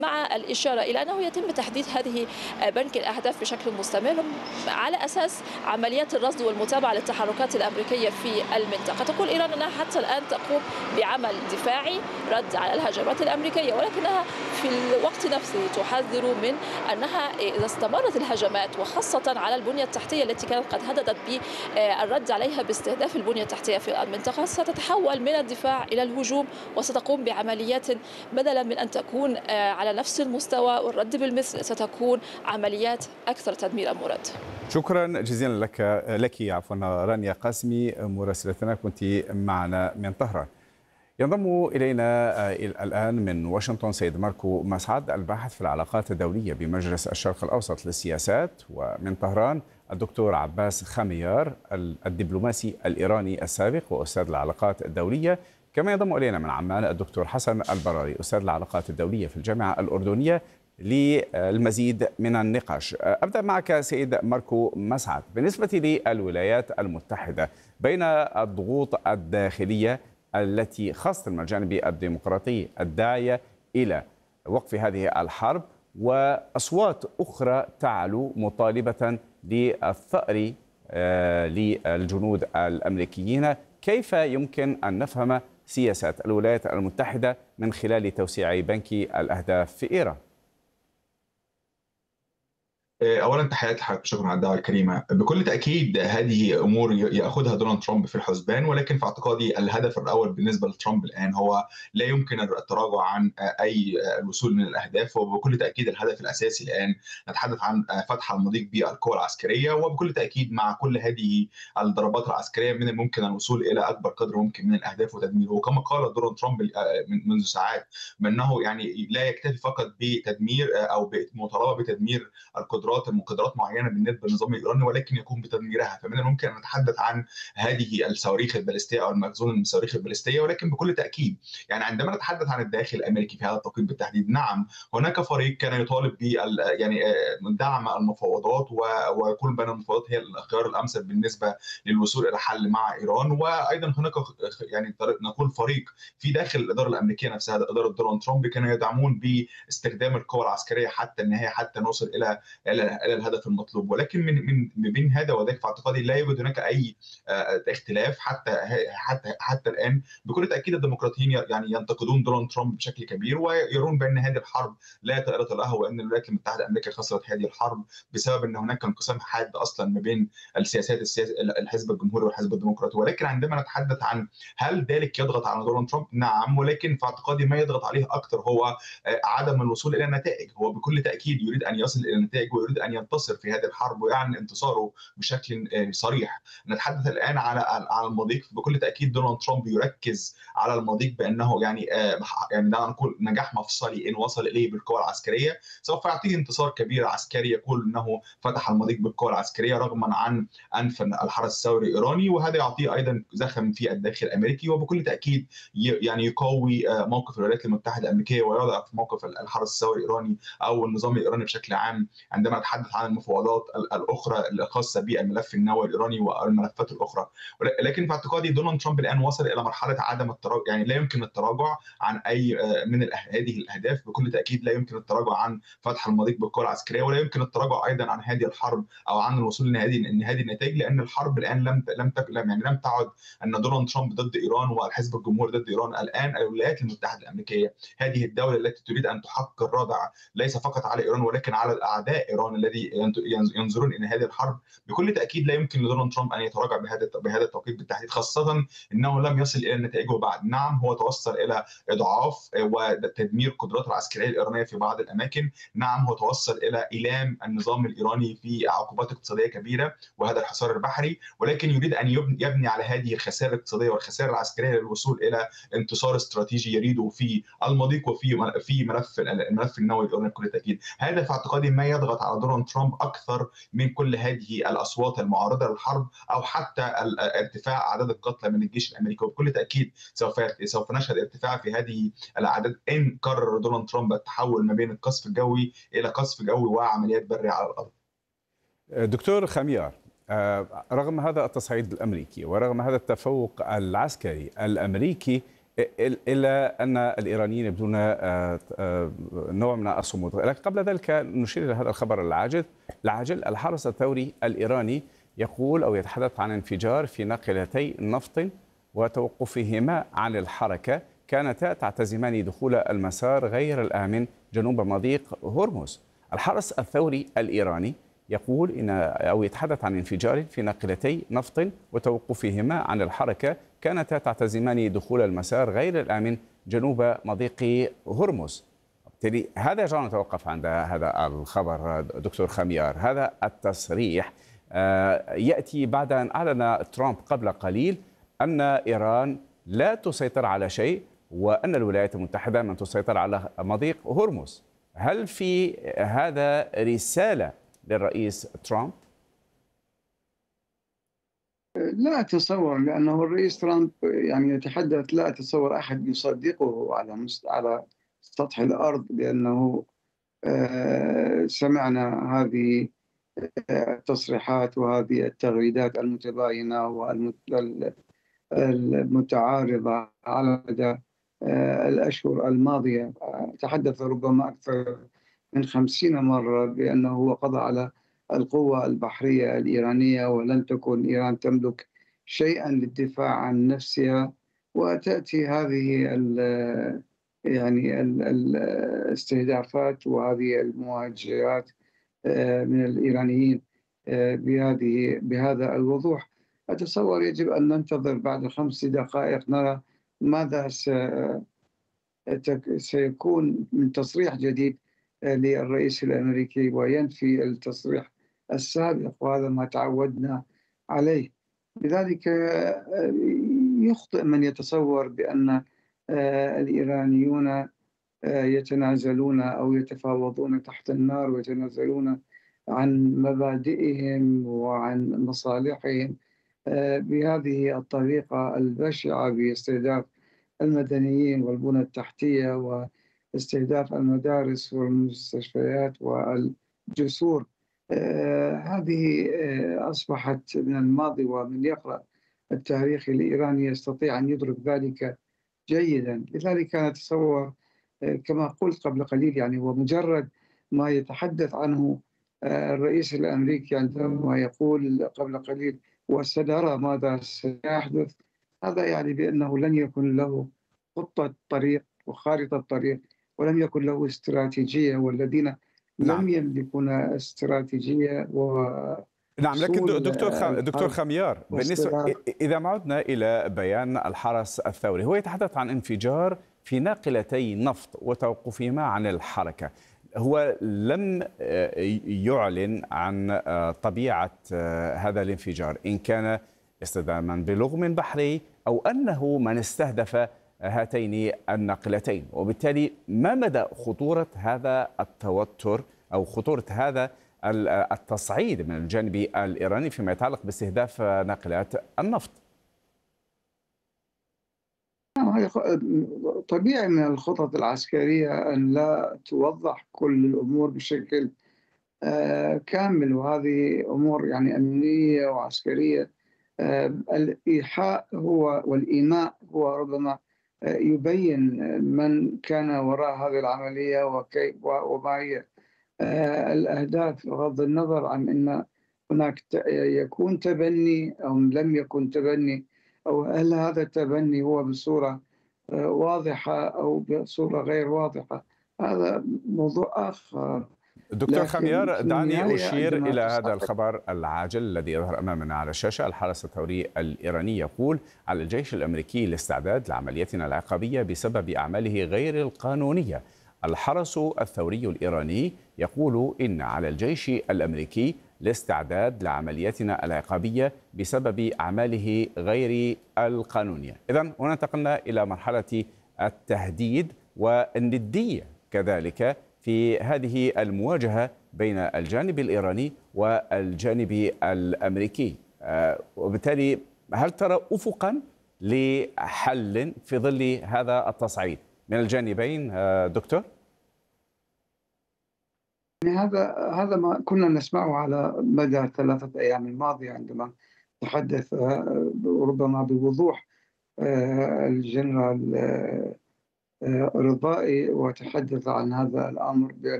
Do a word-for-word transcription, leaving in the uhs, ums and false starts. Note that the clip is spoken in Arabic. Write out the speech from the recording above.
مع الإشارة إلى أنه يتم تحديد هذه بنك الأهداف بشكل مستمر على أساس عمليات الرصد والمتابعة للتحركات الأمريكية في المنطقة. تقول إيران أنها حتى الآن تقوم بعمل دفاعي رد على الهجمات الأمريكية، ولكنها في الوقت نفسه تحذر من أنها إذا استمرت الهجمات وخاصة على البنية التحتية التي كانت قد هددت بالرد عليها باستهداف البنية التحتية في المنطقة، ستتحول من الدفاع إلى الهجوم وستقوم بعمليات بدلا من أن تكون على نفس المستوى والرد بالمثل ستكون عمليات أكثر تدميرا. مراد، شكرا جزيلا لك لك عفوا رانيا قاسمي مراسلتنا، كنت معنا من طهران. ينضم إلينا الآن من واشنطن سيد ماركو مسعد الباحث في العلاقات الدولية بمجلس الشرق الأوسط للسياسات، ومن طهران الدكتور عباس خميار الدبلوماسي الإيراني السابق وأستاذ العلاقات الدولية. كما ينضم إلينا من عمان الدكتور حسن البراري أستاذ العلاقات الدولية في الجامعة الأردنية للمزيد من النقاش. أبدأ معك سيد ماركو مسعد. بالنسبة للولايات المتحدة، بين الضغوط الداخلية التي خاصة من الجانب الديمقراطي الداعية إلى وقف هذه الحرب وأصوات أخرى تعلو مطالبة للثأر للجنود الأمريكيين، كيف يمكن أن نفهم سياسات الولايات المتحدة من خلال توسيع بنك الأهداف في إيران؟ اولا تحياتي لحضرتك، شكرا على الدعوه الكريمه. بكل تاكيد هذه امور ياخذها دونالد ترامب في الحسبان، ولكن في اعتقادي الهدف الاول بالنسبه لترامب الان هو لا يمكن التراجع عن اي الوصول من الاهداف. وبكل تاكيد الهدف الاساسي الان نتحدث عن فتح المضيق بالقوى العسكريه، وبكل تاكيد مع كل هذه الضربات العسكريه من الممكن الوصول الى اكبر قدر ممكن من الاهداف وتدميره. وكما قال دونالد ترامب منذ ساعات بانه يعني لا يكتفي فقط بتدمير او بمطالبه بتدمير القدرات مقدرات معينه بالنسبه للنظام الايراني، ولكن يكون بتدميرها. فمن الممكن ان نتحدث عن هذه الصواريخ الباليستيه او المخزون من الصواريخ الباليستيه. ولكن بكل تاكيد يعني عندما نتحدث عن الداخل الامريكي في هذا التوقيت بالتحديد، نعم هناك فريق كان يطالب ب يعني دعم المفاوضات ويكون بين المفاوضات هي الخيار الامثل بالنسبه للوصول الى حل مع ايران. وايضا هناك يعني نقول فريق في داخل الاداره الامريكيه نفسها، اداره دونالد ترامب، كانوا يدعمون باستخدام القوى العسكريه حتى النهايه، حتى نوصل الى الى الهدف المطلوب. ولكن من من بين هذا وذاك في اعتقادي لا يوجد هناك اي اختلاف حتى حتى حتى الان. بكل تاكيد الديمقراطيين يعني ينتقدون دونالد ترامب بشكل كبير ويرون بان هذه الحرب لا طائله لها، وان الولايات المتحده الامريكيه خسرت هذه الحرب بسبب ان هناك انقسام حاد اصلا ما بين السياسات السياسة الحزب الجمهوري والحزب الديمقراطي. ولكن عندما نتحدث عن هل ذلك يضغط على دونالد ترامب؟ نعم، ولكن في اعتقادي ما يضغط عليه اكثر هو عدم الوصول الى النتائج. هو بكل تاكيد يريد ان يصل الى النتائج ويريد ان ينتصر في هذه الحرب ويعلن انتصاره بشكل صريح. نتحدث الان على على المضيق. بكل تاكيد دونالد ترامب يركز على المضيق بانه يعني يعني دعنا نقول نجاح مفصلي ان وصل اليه بالقوى العسكريه، سوف يعطيه انتصار كبير عسكري يقول انه فتح المضيق بالقوى العسكريه رغما عن انف الحرس الثوري الايراني، وهذا يعطيه ايضا زخم في الداخل الامريكي، وبكل تاكيد يعني يقوي موقف الولايات المتحده الامريكيه ويضع في موقف الحرس الثوري الايراني او النظام الايراني بشكل عام عندما نتحدث عن المفاوضات الاخرى الخاصه بالملف النووي الايراني والملفات الاخرى. لكن في اعتقادي دونالد ترامب الان وصل الى مرحله عدم التراجع، يعني لا يمكن التراجع عن اي من هذه الاهداف. بكل تاكيد لا يمكن التراجع عن فتح المضيق بالقوى العسكريه، ولا يمكن التراجع ايضا عن هذه الحرب او عن الوصول لهذه هذه النتائج، لان الحرب الان لم لم لم يعني لم تعد ان دونالد ترامب ضد ايران والحزب الجمهوري ضد ايران. الان الولايات المتحده الامريكيه هذه الدوله التي تريد ان تحقق الردع ليس فقط على ايران ولكن على الاعداء ايران الذي ينظرون الى هذه الحرب. بكل تاكيد لا يمكن لدونالد ترامب ان يتراجع بهذا بهذا التوقيت بالتحديد، خاصه انه لم يصل الى النتائج بعد. نعم هو توصل الى اضعاف وتدمير القدرات العسكريه الايرانيه في بعض الاماكن. نعم هو توصل الى ايلام النظام الايراني في عقوبات اقتصاديه كبيره وهذا الحصار البحري، ولكن يريد ان يبني على هذه الخسائر الاقتصاديه والخسائر العسكريه للوصول الى انتصار استراتيجي يريده في المضيق وفي في ملف الملف النووي الايراني. بكل تاكيد هذا في اعتقادي ما يضغط على دونالد ترامب اكثر من كل هذه الاصوات المعارضه للحرب او حتى ارتفاع اعداد القتلى من الجيش الامريكي. وبكل تاكيد سوف سوف نشهد ارتفاع في هذه الاعداد ان قرر دونالد ترامب التحول ما بين القصف الجوي الى قصف جوي وعمليات بريه على الارض. دكتور خميار، رغم هذا التصعيد الامريكي ورغم هذا التفوق العسكري الامريكي إلا أن الإيرانيين يبدون آه، آه، نوع من الصمود. لكن قبل ذلك نشير إلى هذا الخبر العاجل العاجل الحرس الثوري الإيراني يقول أو يتحدث عن انفجار في ناقلتي نفط وتوقفهما عن الحركة كانتا تعتزمان دخول المسار غير الآمن جنوب مضيق هرمز. الحرس الثوري الإيراني يقول إن أو يتحدث عن انفجار في ناقلتي نفط وتوقفهما عن الحركة كانتا تعتزمان دخول المسار غير الآمن جنوب مضيق هرمز. بالتالي هذا يجعلنا نتوقف عند هذا الخبر دكتور خميار. هذا التصريح يأتي بعد أن أعلن ترامب قبل قليل أن إيران لا تسيطر على شيء وأن الولايات المتحدة من تسيطر على مضيق هرمز. هل في هذا رسالة للرئيس ترامب؟ لا أتصور، لأنه الرئيس ترامب يعني يتحدث، لا أتصور أحد يصدقه على على سطح الأرض، لأنه سمعنا هذه التصريحات وهذه التغريدات المتباينة والمتعارضة على مدى الأشهر الماضية. تحدث ربما أكثر من خمسين مرة بأنه هو قضى على القوة البحرية الإيرانية ولن تكن إيران تملك شيئا للدفاع عن نفسها، وتأتي هذه ال يعني الاستهدافات وهذه المواجهات من الإيرانيين بهذه بهذا الوضوح. أتصور يجب أن ننتظر بعد خمس دقائق نرى ماذا سيكون من تصريح جديد للرئيس الأمريكي وينفي التصريح السابق، وهذا ما تعودنا عليه. لذلك يخطئ من يتصور بأن الإيرانيون يتنازلون أو يتفاوضون تحت النار ويتنازلون عن مبادئهم وعن مصالحهم بهذه الطريقة البشعة باستهداف المدنيين والبنى التحتية واستهداف المدارس والمستشفيات والجسور. هذه أصبحت من الماضي، ومن يقرأ التاريخ الإيراني يستطيع أن يدرك ذلك جيدا. لذلك أنا أتصور كما قلت قبل قليل، يعني هو مجرد ما يتحدث عنه الرئيس الأمريكي عندما يقول قبل قليل وسنرى ماذا سيحدث، هذا يعني بأنه لن يكن له خطة طريق وخارطة طريق، ولم يكن له استراتيجية، والذين نعم. لم يملكون استراتيجية و نعم. لكن دكتور خ... دكتور خميار، بالنسبة إذا ما عدنا إلى بيان الحرس الثوري، هو يتحدث عن انفجار في ناقلتي نفط وتوقفهما عن الحركة. هو لم يعلن عن طبيعة هذا الانفجار، إن كان اصطداما بلغم بحري أو أنه من استهدف هاتين الناقلتين. وبالتالي ما مدى خطورة هذا التوتر أو خطورة هذا التصعيد من الجانب الإيراني فيما يتعلق باستهداف ناقلات النفط؟ طبيعي من الخطط العسكرية أن لا توضح كل الأمور بشكل كامل، وهذه أمور يعني أمنية وعسكرية. الإيحاء هو والإيماء هو ربما يبين من كان وراء هذه العملية وكيف وما هي الأهداف، بغض النظر عن أن هناك يكون تبني أو لم يكن تبني، أو هل هذا التبني هو بصورة واضحة أو بصورة غير واضحة، هذا موضوع آخر. دكتور خميار، دعني أشير إلى هذا الخبر العاجل الذي يظهر أمامنا على الشاشة. الحرس الثوري الإيراني يقول على الجيش الأمريكي الاستعداد لعمليتنا العقابية بسبب أعماله غير القانونية. الحرس الثوري الإيراني يقول إن على الجيش الأمريكي الاستعداد لعمليتنا العقابية بسبب أعماله غير القانونية. إذن هنا انتقلنا إلى مرحلة التهديد والندية كذلك في هذه المواجهة بين الجانب الإيراني والجانب الأمريكي. وبالتالي هل ترى أفقا لحل في ظل هذا التصعيد من الجانبين دكتور؟ هذا هذا ما كنا نسمعه على مدى ثلاثة أيام الماضية، عندما تحدث ربما بوضوح الجنرال رضائي وتحدث عن هذا الأمر